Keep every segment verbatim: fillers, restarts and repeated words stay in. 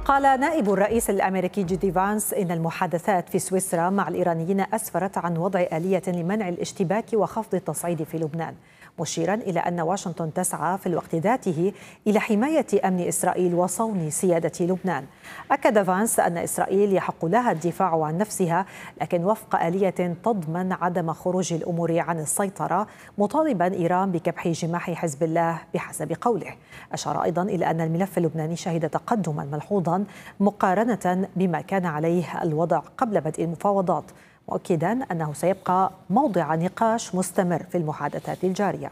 قال نائب الرئيس الأمريكي جي دي فانس إن المحادثات في سويسرا مع الإيرانيين أسفرت عن وضع آلية لمنع الاشتباك وخفض التصعيد في لبنان، مشيرا إلى أن واشنطن تسعى في الوقت ذاته إلى حماية أمن إسرائيل وصون سيادة لبنان. أكد فانس أن إسرائيل يحق لها الدفاع عن نفسها، لكن وفق آلية تضمن عدم خروج الأمور عن السيطرة، مطالبا إيران بكبح جماح حزب الله بحسب قوله. أشار أيضا إلى أن الملف اللبناني شهد تقدما ملحوظا مقارنة بما كان عليه الوضع قبل بدء المفاوضات، مؤكدا أنه سيبقى موضع نقاش مستمر في المحادثات الجارية.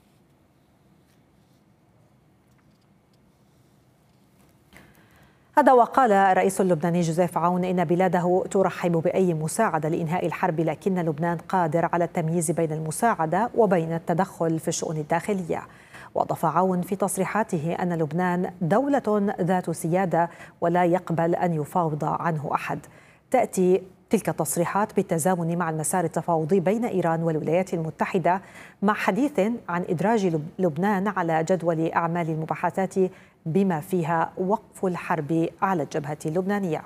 هذا وقال الرئيس اللبناني جوزيف عون إن بلاده ترحب بأي مساعدة لإنهاء الحرب، لكن لبنان قادر على التمييز بين المساعدة وبين التدخل في الشؤون الداخلية. وأضاف عون في تصريحاته أن لبنان دولة ذات سيادة ولا يقبل أن يفاوض عنه أحد. تأتي تلك التصريحات بالتزامن مع المسار التفاوضي بين إيران والولايات المتحدة، مع حديث عن إدراج لبنان على جدول أعمال المباحثات بما فيها وقف الحرب على الجبهة اللبنانية.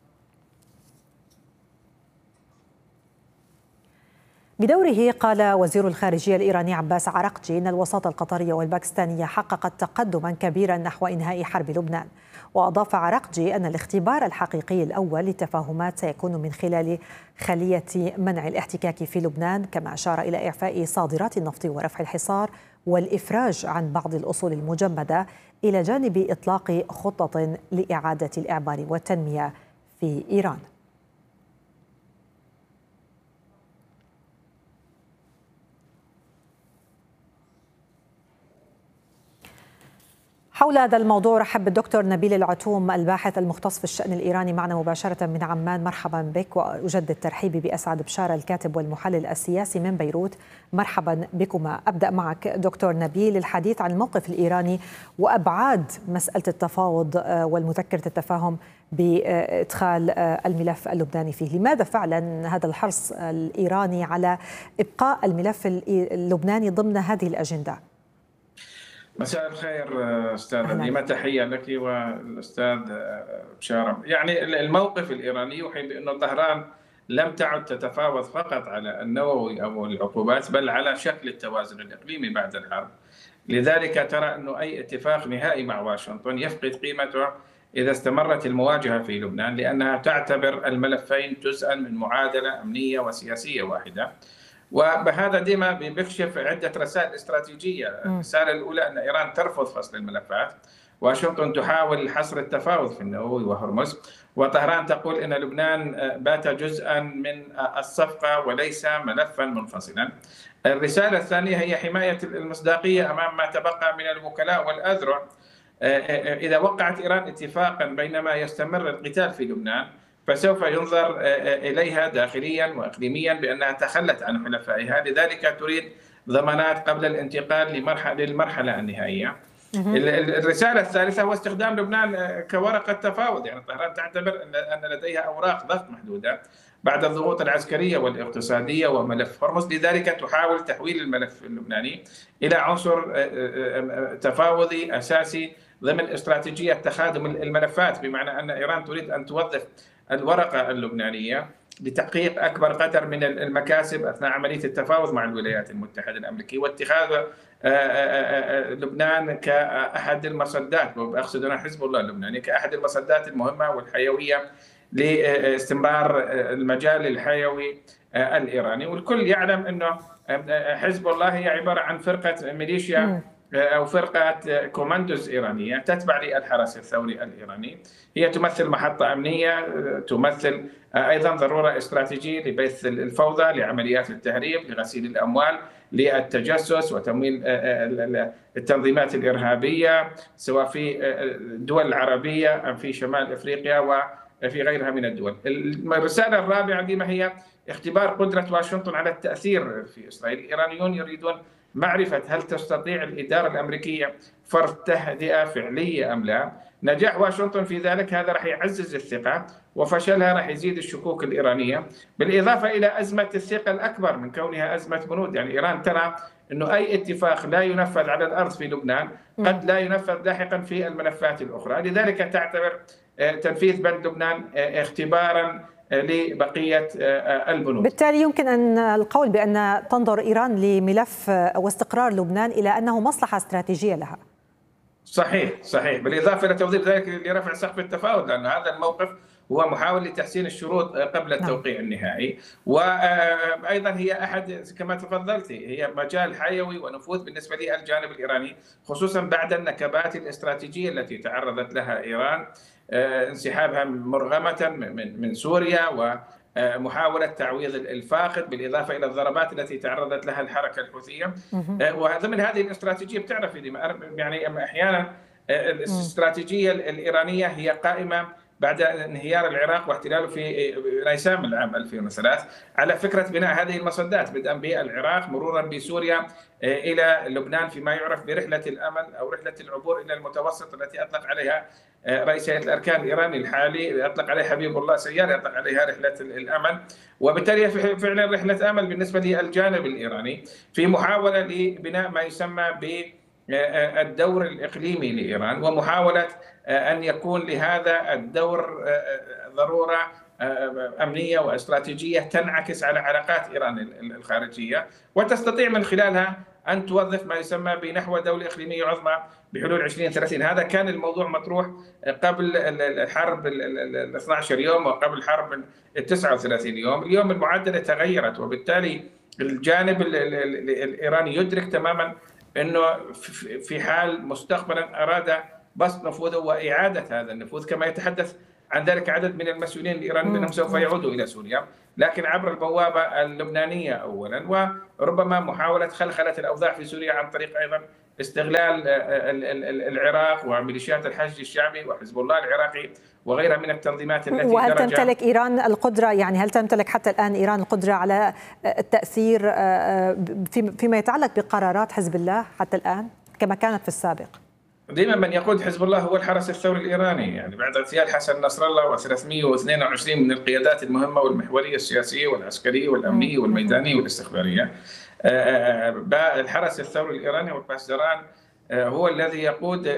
بدوره قال وزير الخارجية الإيراني عباس عراقجي إن الوساطة القطرية والباكستانية حققت تقدما كبيرا نحو إنهاء حرب لبنان. وأضاف عراقجي أن الاختبار الحقيقي الأول للتفاهمات سيكون من خلال خلية منع الاحتكاك في لبنان، كما أشار إلى إعفاء صادرات النفط ورفع الحصار والإفراج عن بعض الأصول المجمدة، إلى جانب إطلاق خطة لإعادة الإعمار والتنمية في إيران. حول هذا الموضوع رحب بالدكتور نبيل العتوم الباحث المختص في الشأن الإيراني معنا مباشرة من عمان. مرحبا بك، وأجدد ترحيبي بأسعد بشارة الكاتب والمحلل السياسي من بيروت. مرحبا بكما. أبدأ معك دكتور نبيل الحديث عن الموقف الإيراني وأبعاد مسألة التفاوض والمذكرة التفاهم بإدخال الملف اللبناني فيه. لماذا فعلا هذا الحرص الإيراني على إبقاء الملف اللبناني ضمن هذه الأجندة؟ مساء الخير استاذ نيمة، تحيه لك والاستاذ بشارة. يعني الموقف الايراني يوحي بانه طهران لم تعد تتفاوض فقط على النووي او العقوبات، بل على شكل التوازن الاقليمي بعد الحرب. لذلك ترى انه اي اتفاق نهائي مع واشنطن يفقد قيمته اذا استمرت المواجهه في لبنان، لانها تعتبر الملفين جزءا من معادله امنيه وسياسيه واحده. وبهذا ديما بيكشف عدة رسائل استراتيجية. الرسالة الأولى أن إيران ترفض فصل الملفات، واشنطن تحاول حصر التفاوض في النووي وهرمز، وطهران تقول أن لبنان بات جزءا من الصفقة وليس ملفا منفصلا. الرسالة الثانية هي حماية المصداقية أمام ما تبقى من الوكلاء والأذرع. إذا وقعت إيران اتفاقا بينما يستمر القتال في لبنان، فسوف ينظر إليها داخليا وإقليميا بأنها تخلت عن حلفائها، لذلك تريد ضمانات قبل الانتقال لمرحلة للمرحلة النهائية. الرسالة الثالثة هو استخدام لبنان كورقة تفاوض. يعني طهران تعتبر أن لديها أوراق ضغط محدودة بعد الضغوط العسكرية والاقتصادية وملف هرمز، لذلك تحاول تحويل الملف اللبناني إلى عنصر تفاوضي أساسي ضمن استراتيجية تخادم الملفات، بمعنى أن إيران تريد أن توظف الورقة اللبنانية لتحقيق أكبر قدر من المكاسب أثناء عملية التفاوض مع الولايات المتحدة الأمريكية، واتخاذ لبنان كأحد المصدات، وأقصد هنا حزب الله اللبناني، كأحد المصدات المهمة والحيوية لاستمرار المجال الحيوي الإيراني. والكل يعلم أنه حزب الله هي عبارة عن فرقة ميليشيا أو فرقة كوماندوز إيرانية تتبع للحرس الثوري الإيراني. هي تمثل محطة أمنية، تمثل أيضا ضرورة استراتيجية لبث الفوضى، لعمليات التهريب، لغسيل الأموال، للتجسس وتمويل التنظيمات الإرهابية، سواء في الدول العربية أم في شمال أفريقيا وفي غيرها من الدول. الرسالة الرابعة دي ما هي اختبار قدرة واشنطن على التأثير في إسرائيل. الإيرانيون يريدون معرفة هل تستطيع الإدارة الأمريكية فرض تهدئة فعلية أم لا. نجاح واشنطن في ذلك هذا راح يعزز الثقة، وفشلها راح يزيد الشكوك الإيرانية، بالإضافة إلى أزمة الثقة الأكبر من كونها أزمة بنود. يعني إيران ترى أنه أي اتفاق لا ينفذ على الأرض في لبنان قد لا ينفذ لاحقا في الملفات الأخرى. لذلك تعتبر تنفيذ بند لبنان اختبارا لبقية البنود. بالتالي يمكن أن القول بأن تنظر إيران لملف واستقرار لبنان إلى أنه مصلحة استراتيجية لها. صحيح صحيح، بالإضافة إلى توظيف ذلك لرفع سقف التفاوض، لأن هذا الموقف هو محاولة لتحسين الشروط قبل التوقيع النهائي. وأيضا هي أحد كما تفضلتي هي مجال حيوي ونفوذ بالنسبة للجانب الإيراني، خصوصا بعد النكبات الاستراتيجية التي تعرضت لها إيران، انسحابها مرغمة من من سوريا ومحاولة تعويض الفاقد، بالإضافة إلى الضربات التي تعرضت لها الحركة الحوثية. وضمن هذه الاستراتيجية بتعرف يعني أحيانا الاستراتيجية الإيرانية هي قائمة بعد انهيار العراق واحتلاله في نيسان العام ألفين وثلاثة على فكرة بناء هذه المصدات، بدءا بالعراق مرورا بسوريا إلى لبنان فيما يعرف برحلة الأمل أو رحلة العبور إلى المتوسط التي أطلق عليها رئيس هيئة الأركان الإيراني الحالي، أطلق عليها حبيب الله سيار، أطلق عليها رحلة الأمل. وبالتالي فعلا رحلة أمل بالنسبة للجانب الإيراني في محاولة لبناء ما يسمى ب الدور الإقليمي لإيران، ومحاولة أن يكون لهذا الدور ضرورة أمنية واستراتيجية تنعكس على علاقات إيران الخارجية، وتستطيع من خلالها أن توظف ما يسمى بنحو دولة إقليمية عظمى بحلول عشرين ثلاثين. هذا كان الموضوع مطروح قبل الحرب ال اثني عشر يوم وقبل حرب ال تسعة وثلاثين يوم. اليوم المعادلة تغيرت، وبالتالي الجانب الإيراني يدرك تماما أنه في حال مستقبلا أراد بسط نفوذه وإعادة هذا النفوذ، كما يتحدث عن ذلك عدد من المسؤولين الإيرانيين أنهم سوف يعودوا إلى سوريا، لكن عبر البوابة اللبنانية أولا، وربما محاولة خلخلة الأوضاع في سوريا عن طريق أيضا استغلال العراق وميليشيات الحشد الشعبي وحزب الله العراقي وغيرها من التنظيمات التي وهل تمتلك إيران القدرة، يعني هل تمتلك حتى الآن إيران القدرة على التأثير فيما يتعلق بقرارات حزب الله حتى الآن كما كانت في السابق؟ دائما من يقود حزب الله هو الحرس الثوري الإيراني، يعني بعد اغتيال حسن نصر الله وثلاثمئة واثنين وعشرين من القيادات المهمة والمحورية السياسية والعسكرية والأمنية والميدانية والاستخبارية، الحرس الثوري الإيراني والباسدران هو الذي يقود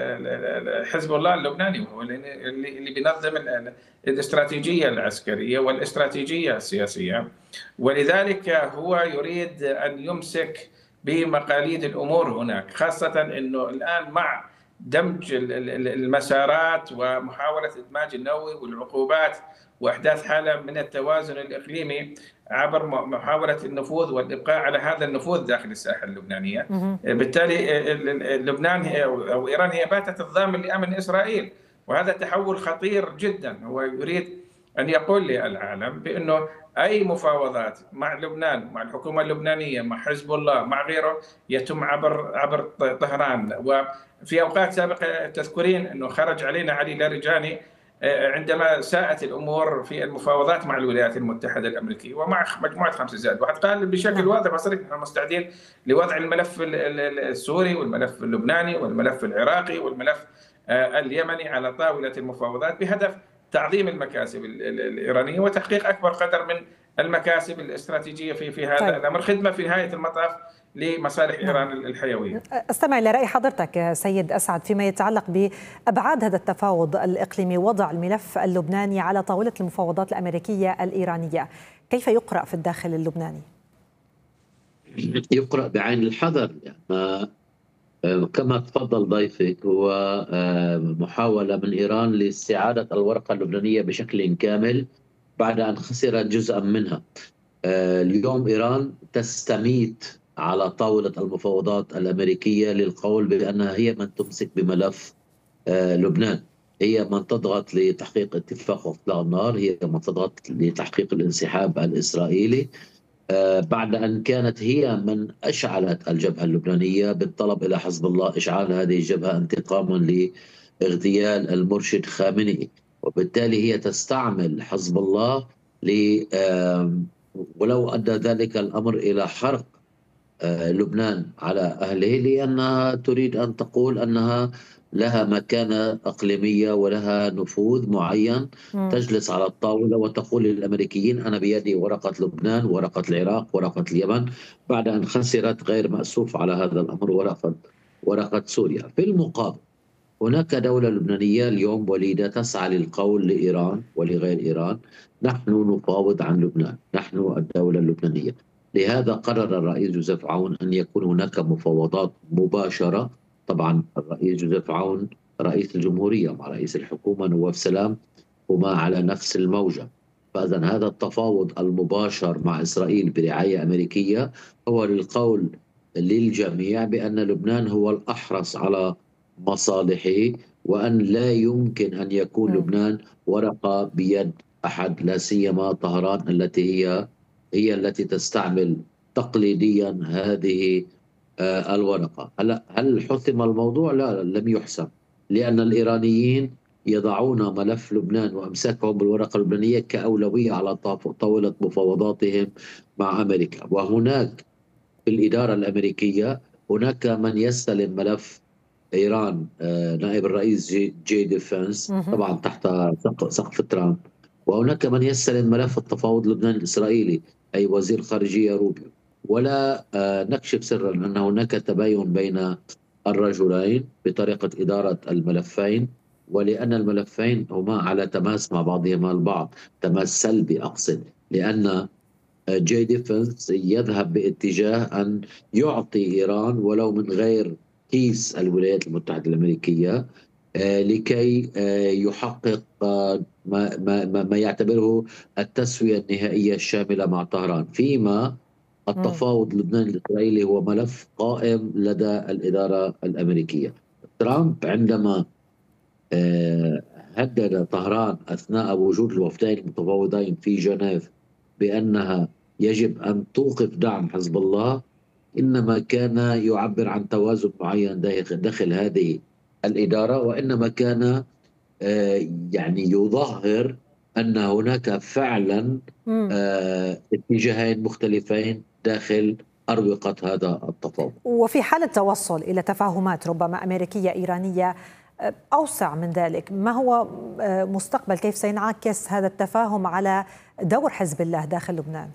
حزب الله اللبناني، وهو اللي بينظم الاستراتيجية العسكرية والاستراتيجية السياسية، ولذلك هو يريد أن يمسك بمقاليد الأمور هناك، خاصة أنه الآن مع دمج المسارات ومحاولة إدماج النووي والعقوبات وإحداث حالة من التوازن الإقليمي عبر محاولة النفوذ والإبقاء على هذا النفوذ داخل الساحة اللبنانية. بالتالي لبنان هي أو إيران هي باتت الضامن لأمن إسرائيل، وهذا تحول خطير جدا. هو يريد أن يقول للعالم بأنه أي مفاوضات مع لبنان، مع الحكومة اللبنانية، مع حزب الله، مع غيره، يتم عبر عبر طهران. وفي أوقات سابقة تذكرين أنه خرج علينا علي لارجاني عندما ساءت الأمور في المفاوضات مع الولايات المتحدة الأمريكية ومع مجموعة خمسة زائد واحد، قال بشكل واضح وصريح نحن مستعدين لوضع الملف السوري والملف اللبناني والملف العراقي والملف اليمني على طاولة المفاوضات بهدف تعظيم المكاسب الإيرانية وتحقيق أكبر قدر من المكاسب الاستراتيجية في في هذا طيب. الأمر، خدمة في نهاية المطاف لمصالح إيران الحيوية. استمع إلى رأي حضرتك سيد أسعد فيما يتعلق بأبعاد هذا التفاوض الإقليمي، وضع الملف اللبناني على طاولة المفاوضات الأمريكية الإيرانية، كيف يقرأ في الداخل اللبناني؟ يقرأ بعين الحذر، يعني كما تفضل ضيفك، هو محاولة من إيران لاستعادة الورقة اللبنانية بشكل كامل بعد أن خسرت جزءا منها. اليوم إيران تستميت على طاولة المفاوضات الأمريكية للقول بأنها هي من تمسك بملف لبنان، هي من تضغط لتحقيق اتفاق إطلاق النار، هي من تضغط لتحقيق الانسحاب الإسرائيلي، بعد أن كانت هي من أشعلت الجبهة اللبنانية بالطلب إلى حزب الله إشعال هذه الجبهة انتقاما لاغتيال المرشد خامنئي. وبالتالي هي تستعمل حزب الله ل ولو أدى ذلك الأمر إلى حرق لبنان على أهله، لأنها تريد أن تقول أنها لها مكانة إقليمية ولها نفوذ معين، مم. تجلس على الطاولة وتقول للأمريكيين أنا بيدي ورقة لبنان، ورقة العراق، ورقة اليمن، بعد أن خسرت غير مأسوف على هذا الأمر ورقة ورقة سوريا. في المقابل هناك دولة لبنانية اليوم وليدة تسعى للقول لإيران ولغير إيران نحن نفاوض عن لبنان، نحن الدولة اللبنانية. لهذا قرر الرئيس جوزيف عون أن يكون هناك مفاوضات مباشرة. طبعا الرئيس جوزيف عون رئيس الجمهورية مع رئيس الحكومة نواف سلام هما على نفس الموجة، فإذا هذا التفاوض المباشر مع إسرائيل برعاية أمريكية هو للقول للجميع بأن لبنان هو الأحرص على مصالحه، وأن لا يمكن أن يكون مم. لبنان ورقة بيد أحد، لا سيما طهران التي هي هي التي تستعمل تقليديا هذه آه، الورقة. هلا هل حسم الموضوع؟ لا، لم يحسم، لأن الإيرانيين يضعون ملف لبنان وامساكهم بالورقه اللبنانيه كاولويه على طاوله مفاوضاتهم مع امريكا. وهناك في الاداره الامريكيه هناك من يستلم ملف ايران، آه، نائب الرئيس جي, جي ديفنس مهم. طبعا تحت سقف سقف ترامب، وهناك من يستلم ملف التفاوض اللبناني الاسرائيلي اي وزير خارجيه روبيو. ولا آه، نكشف سرا ان هناك تباين بين الرجلين بطريقه اداره الملفين، ولان الملفين هما على تماس مع بعضهما البعض، تماس سلبي اقصد، لان جي ديفنس يذهب باتجاه أن يعطي إيران ولو من غير كيس الولايات المتحدة الأمريكية آه، لكي آه، يحقق آه، ما, ما, ما يعتبره التسوية النهائية الشاملة مع طهران، فيما مم. التفاوض اللبناني الإسرائيلي هو ملف قائم لدى الإدارة الأمريكية. ترامب عندما آه، هدد طهران أثناء وجود الوفدين المتفاوضين في جنيف بأنها يجب أن توقف دعم حزب الله، إنما كان يعبر عن توازن معين داخل, داخل هذه الإدارة، وإنما كان آه، يعني يظهر أن هناك فعلا مم. آه، اتجاهين مختلفين داخل أروقة هذا التفاوض. وفي حال التوصل إلى تفاهمات ربما أمريكية إيرانية أوسع من ذلك، ما هو مستقبل، كيف سينعكس هذا التفاهم على دور حزب الله داخل لبنان؟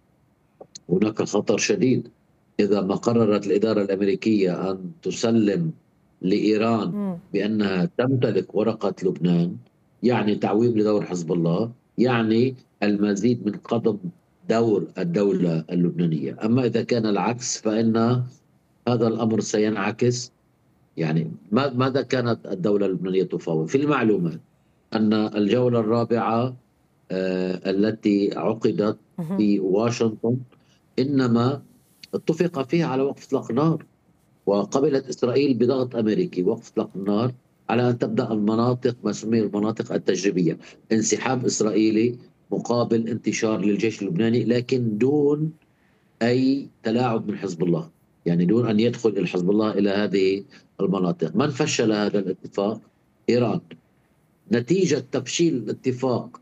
هناك خطر شديد إذا ما قررت الإدارة الأمريكية أن تسلم لإيران مم. بأنها تمتلك ورقة لبنان، يعني تعويم لدور حزب الله، يعني المزيد من قضم دور الدولة اللبنانية. أما إذا كان العكس فإن هذا الأمر سينعكس. يعني ماذا كانت الدولة اللبنانية تفاوض؟ في المعلومات أن الجولة الرابعة آه التي عقدت مهم. في واشنطن إنما اتفق فيها على وقف إطلاق النار، وقبلت إسرائيل بضغط أمريكي وقف إطلاق النار على أن تبدأ المناطق ما سمي المناطق التجريبية، انسحاب إسرائيلي مقابل انتشار للجيش اللبناني، لكن دون أي تلاعب من حزب الله، يعني دون أن يدخل الحزب الله إلى هذه المناطق. من فشل هذا الاتفاق؟ إيران. نتيجة تفشيل الاتفاق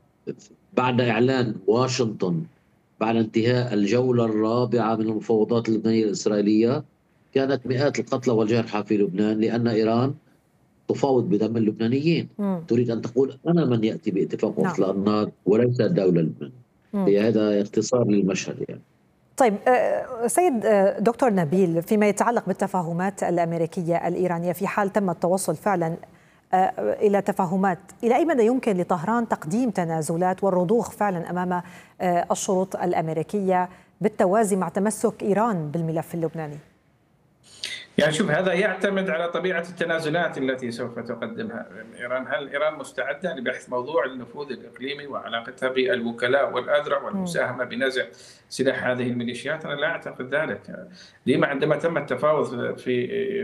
بعد إعلان واشنطن بعد انتهاء الجولة الرابعة من المفاوضات اللبنانية الإسرائيلية كانت مئات القتلى والجرحى في لبنان، لأن إيران تفاوض بدم اللبنانيين، مم. تريد أن تقول أنا من يأتي باتفاق نعم. وقف النار وليس الدولة اللبنانية. هي هذا اختصار للمشهد يعني. طيب سيد دكتور نبيل، فيما يتعلق بالتفاهمات الأمريكية الإيرانية، في حال تم التوصل فعلا إلى تفاهمات، إلى أي مدى يمكن لطهران تقديم تنازلات والرضوخ فعلا أمام الشروط الأمريكية بالتوازي مع تمسك إيران بالملف اللبناني؟ يعني شوف، هذا يعتمد على طبيعة التنازلات التي سوف تقدمها إيران. هل إيران مستعدة لبحث موضوع النفوذ الإقليمي وعلاقتها بالوكلاء والأذرع والمساهمة بنزع سلاح هذه الميليشيات؟ أنا لا أعتقد ذلك. لما عندما تم التفاوض في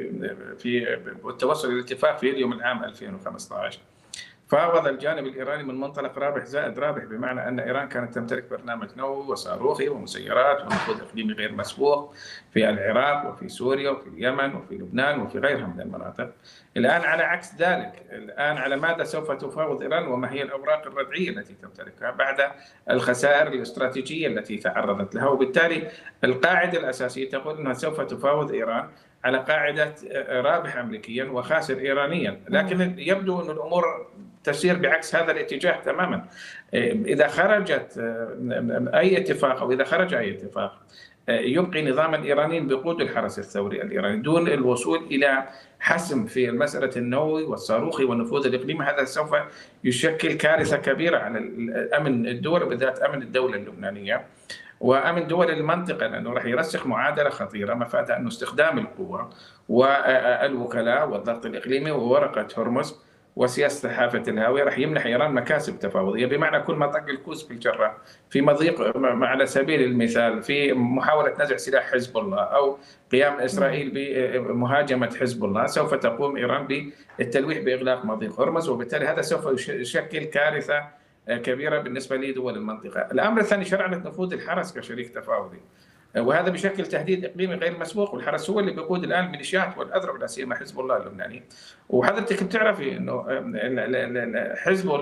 في والتوصل إلى الاتفاق في يوليو من عام ألفين وخمسة عشر، فاوض الجانب الإيراني من منطلق رابح زائد رابح، بمعنى أن إيران كانت تمتلك برنامج نووي وصاروخي ومسيرات ونفوذ إقليمي غير مسبوق في العراق وفي سوريا وفي اليمن وفي لبنان وفي غيرها من المناطق. الآن على عكس ذلك، الآن على ماذا سوف تفاوض إيران وما هي الأوراق الردعية التي تمتلكها بعد الخسائر الاستراتيجية التي تعرضت لها؟ وبالتالي القاعدة الأساسية تقول أنها سوف تفاوض إيران على قاعدة رابح أمريكيا وخاسر إيرانيا، لكن يبدو أن الأمور تسير بعكس هذا الاتجاه تماما. إذا خرجت أي اتفاق أو إذا خرج أي اتفاق يبقي نظام الإيرانيين بقود الحرس الثوري الإيراني دون الوصول إلى حسم في المسألة النووي والصاروخي والنفوذ الإقليمي، هذا سوف يشكل كارثة كبيرة على أمن الدول بالذات أمن الدولة اللبنانية وأمن دول المنطقة، لأنه راح يرسخ معادلة خطيرة مفادها أنه استخدام القوة والوكلاء والضغط الإقليمي وورقة هرمز وسياسة حافة الهاوية راح يمنح إيران مكاسب تفاوضية، بمعنى كل ما طق الكوس في الجرة في مضيق على سبيل المثال في محاولة نزع سلاح حزب الله أو قيام إسرائيل بمهاجمة حزب الله، سوف تقوم إيران بالتلويح بإغلاق مضيق هرمز، وبالتالي هذا سوف يشكل كارثة كبيرة بالنسبة لدول المنطقة. الأمر الثاني شرعنة نفوذ الحرس كشريك تفاوضي، وهذا بشكل تهديد إقليمي غير مسبوق، والحرس هو اللي بيقود الآن الميليشيات والأذرع لا سيما حزب الله اللبناني. وحضرتك بتعرفي إنه حزب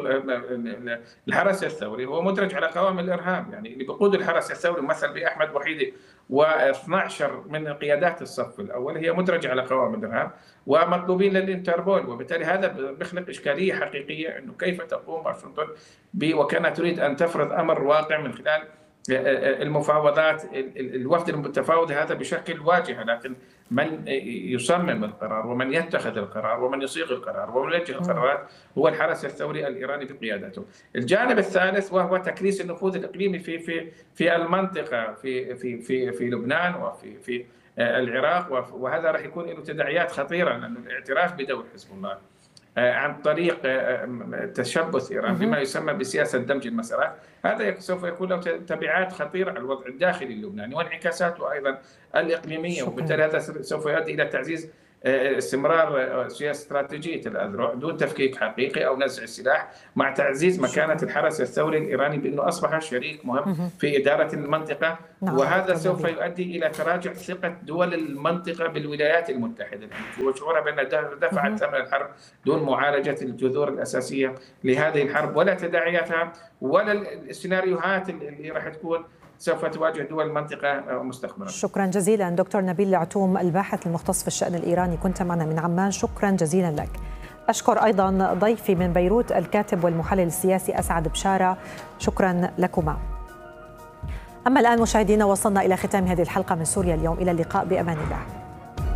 الحرس الثوري هو مدرج على قوام الإرهاب، يعني اللي بيقود الحرس الثوري مثل بأحمد وحيدي واثنعش من قيادات الصف الأول هي مدرجة على قوام الإرهاب ومطلوبين للإنتربول، وبالتالي هذا بيخلق إشكالية حقيقية إنه كيف تقوم واشنطن وكانها تريد أن تفرض أمر واقع من خلال المفاوضات. الوفد المتفاوض هذا بشكل واجهة، لكن من يصمم القرار ومن يتخذ القرار ومن يصيغ القرار ومن يوجه القرارات هو الحرس الثوري الإيراني بقيادته. الجانب الثالث وهو تكريس النفوذ الإقليمي في في في المنطقة في في في في لبنان وفي في العراق، وهذا راح يكون له تداعيات خطيرة، لأن الاعتراف بدور حزب الله عن طريق تشبث إيران بما يسمى بسياسة دمج المسارات، هذا سوف يكون له تبعات خطيرة على الوضع الداخلي اللبناني وانعكاساته أيضا الإقليمية، وبالتالي هذا سوف يؤدي إلى تعزيز استمرار سياسة استراتيجية الأذرع دون تفكيك حقيقي أو نزع السلاح، مع تعزيز مكانة الحرس الثوري الإيراني بأنه أصبح شريك مهم في إدارة المنطقة. وهذا سوف يؤدي إلى تراجع ثقة دول المنطقة بالولايات المتحدة وشعورها بأن دفعت ثمن الحرب دون معالجة الجذور الأساسية لهذه الحرب ولا تداعياتها ولا السيناريوهات اللي راح تكون سوف تواجه دول المنطقة مستقبلا. شكرا جزيلا دكتور نبيل العتوم الباحث المختص في الشأن الإيراني، كنت معنا من عمان، شكرا جزيلا لك. أشكر أيضا ضيفي من بيروت الكاتب والمحلل السياسي أسعد بشارة، شكرا لكما. أما الآن مشاهدينا وصلنا إلى ختام هذه الحلقة من سوريا اليوم، إلى اللقاء بأمان الله.